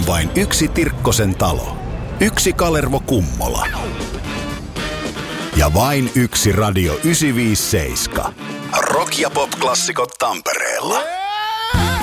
Vain yksi Tirkkosen talo. Yksi Kalervo Kummola. Ja vain yksi Radio 957. Rock- ja pop-klassikot Tampereella.